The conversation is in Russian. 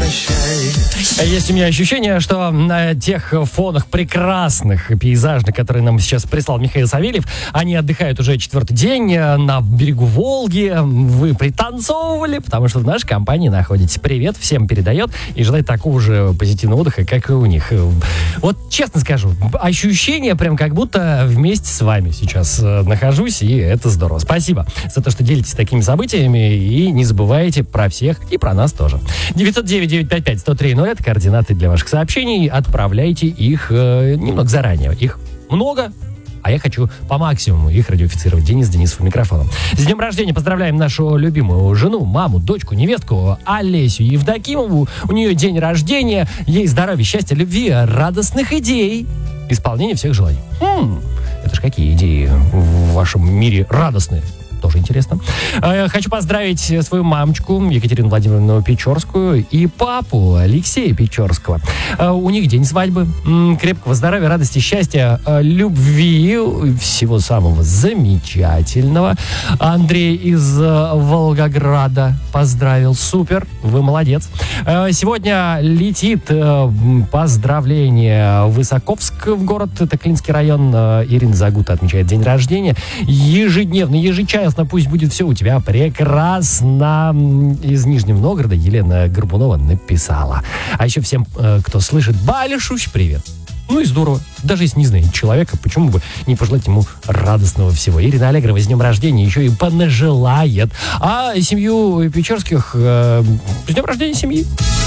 Есть у меня ощущение, что на тех фонах прекрасных пейзажных, которые нам сейчас прислал Михаил Савельев, они отдыхают уже 4-й день на берегу Волги. Вы пританцовывали, потому что в нашей компании находитесь. Привет всем передает и желает такого же позитивного отдыха, как и у них. Вот честно скажу, ощущение прям как будто вместе с вами сейчас нахожусь, и это здорово. Спасибо за то, что делитесь такими событиями, и не забывайте про всех и про нас тоже. 909-955-1030 — это координаты для ваших сообщений. Отправляйте их немного заранее. Их много, а я хочу по максимуму их радиофицировать. Денисов у микрофона. С днем рождения поздравляем нашу любимую жену, маму, дочку, невестку Олесю Евдокимову. У нее день рождения. Ей здоровья, счастья, любви, радостных идей, исполнения всех желаний. Это ж какие идеи в вашем мире радостные? Тоже интересно. Хочу поздравить свою мамочку Екатерину Владимировну Печорскую и папу Алексея Печорского. У них день свадьбы. Крепкого здоровья, радости, счастья, любви, всего самого замечательного. Андрей из Волгограда поздравил. Супер, вы молодец. Сегодня летит поздравление в Высоковск, в город, это Клинский район. Ирина Загута отмечает день рождения. Ежедневно, ежечасно пусть будет все у тебя прекрасно. Из Нижнего Новгорода Елена Горбунова написала. А еще всем, кто слышит, Балишуч, привет. Ну и здорово. Даже если не знаете человека, почему бы не пожелать ему радостного всего. Ирина Аллегрова с днем рождения еще и понажелает. А семью Печорских с днем рождения семьи.